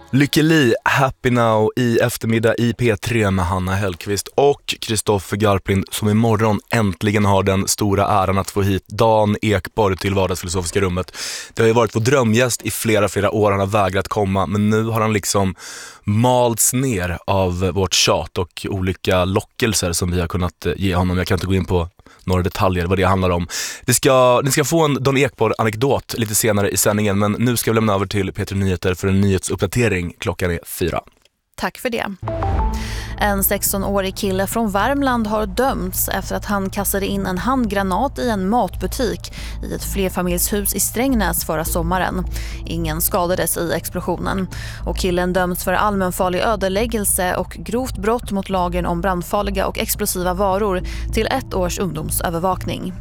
Lykke Li, Happy Now i eftermiddag i P3 med Hanna Hellqvist och Kristoffer Garplind som imorgon äntligen har den stora äran att få hit Dan Ekborg till Vardagsfilosofiska rummet. Det har ju varit vår drömgäst i flera år, han har vägrat komma, men nu har han liksom malts ner av vårt tjat och olika lockelser som vi har kunnat ge honom. Jag kan inte gå in på några detaljer vad det handlar om. Ni ska få en Dan Ekborg-anekdot lite senare i sändningen, men nu ska vi lämna över till P3 Nyheter för en nyhetsuppdatering. Klockan är 4. Tack för det. En 16-årig kille från Värmland har dömts efter att han kastade in en handgranat i en matbutik i ett flerfamiljshus i Strängnäs förra sommaren. Ingen skadades i explosionen och killen döms för allmänfarlig ödeläggelse och grovt brott mot lagen om brandfarliga och explosiva varor till 1 års ungdomsövervakning.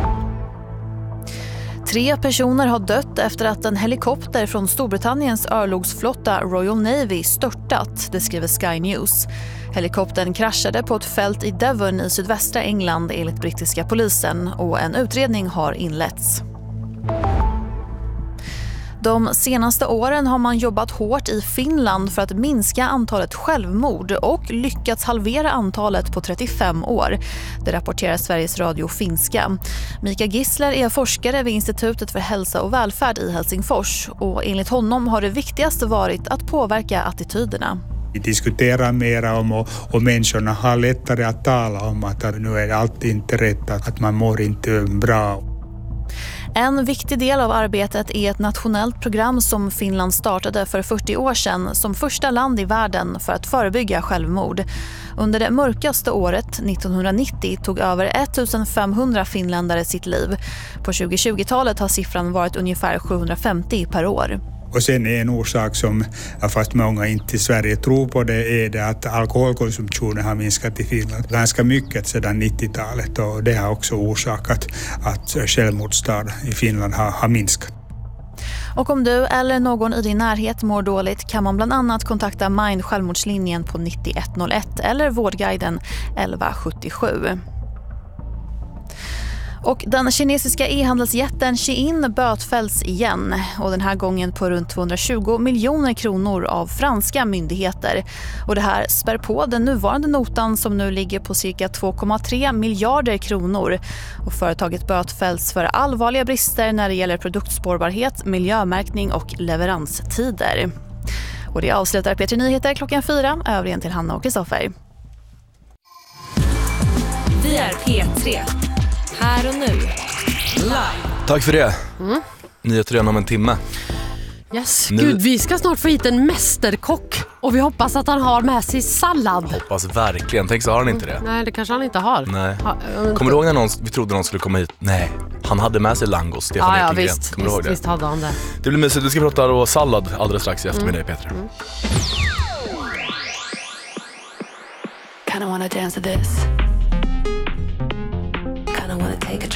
3 personer har dött efter att en helikopter från Storbritanniens örlogsflotta Royal Navy störtat, det skriver Sky News. Helikoptern kraschade på ett fält i Devon i sydvästra England enligt brittiska polisen och en utredning har inletts. De senaste åren har man jobbat hårt i Finland för att minska antalet självmord och lyckats halvera antalet på 35 år. Det rapporterar Sveriges Radio finska. Mika Gissler är forskare vid Institutet för hälsa och välfärd i Helsingfors och enligt honom har det viktigaste varit att påverka attityderna. Vi diskuterar mera om och människorna har lättare att tala om att nu är allt inte rätt, att man mår inte bra. En viktig del av arbetet är ett nationellt program som Finland startade för 40 år sedan som första land i världen för att förebygga självmord. Under det mörkaste året, 1990, tog över 1500 finländare sitt liv. På 2020-talet har siffran varit ungefär 750 per år. Och sen är en orsak som fast många inte i Sverige tror på det är det att alkoholkonsumtionen har minskat i Finland ganska mycket sedan 90-talet och det har också orsakat att självmordstal i Finland har minskat. Och om du eller någon i din närhet mår dåligt kan man bland annat kontakta Mind självmordslinjen på 9101 eller Vårdguiden 1177. Och den kinesiska e-handelsjätten Shein bötfälls igen och den här gången på runt 220 miljoner kronor av franska myndigheter. Och det här spär på den nuvarande notan som nu ligger på cirka 2,3 miljarder kronor. Och företaget bötfälls för allvarliga brister när det gäller produktspårbarhet, miljömärkning och leveranstider. Och det avslutar P3 Nyheter klockan 4. Över igen till Hanna och Kristoffer. Vi är P3. Här och nu. Live. Tack för det. Nyheter redan om en timme. Yes, gud, vi ska snart få hit en mästerkock och vi hoppas att han har med sig sallad. Hoppas verkligen. Tänk så har han inte det. Nej, det kanske han inte har. Nej. Kommer du ihåg när vi trodde någon skulle komma hit? Nej, han hade med sig langos. Stefan Ekengren. Kommer du ihåg det? Visst hade han det. Det blir mysigt. Du ska prata om sallad alldeles strax i eftermiddag, Petra. Kinda wanna dance to this.